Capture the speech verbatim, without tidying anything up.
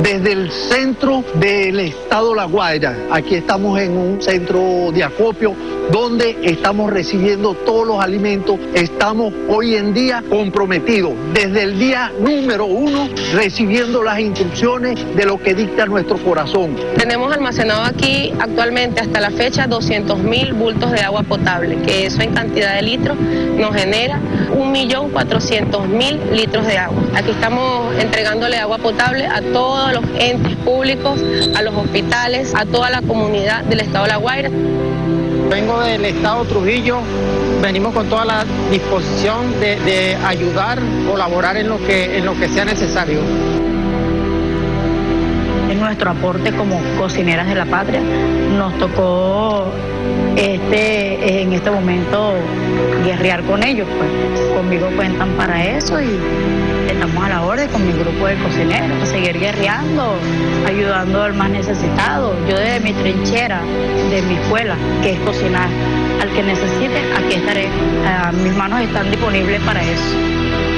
desde el centro del estado La Guaira. Aquí estamos en un centro de acopio donde estamos recibiendo todos los alimentos. Estamos hoy en día comprometidos desde el día número uno recibiendo las instrucciones de lo que dicta nuestro corazón. Tenemos almacenado aquí actualmente hasta la fecha doscientos mil bultos de agua potable, que eso en cantidad de litros nos genera un millón cuatrocientos mil litros de agua. Aquí estamos entregándole agua potable a todos los entes públicos, a los hospitales, a toda la comunidad del estado de La Guaira. Vengo del estado Trujillo, venimos con toda la disposición de, de ayudar, colaborar en lo que, en lo que sea necesario. Es nuestro aporte como cocineras de la patria. Nos tocó este, en este momento guerrear con ellos, pues conmigo cuentan para eso y estamos a la orden con mi grupo de cocineros, seguir guerreando, ayudando al más necesitado. Yo desde mi trinchera, de mi escuela, que es cocinar, al que necesite, aquí estaré. Uh, mis manos están disponibles para eso.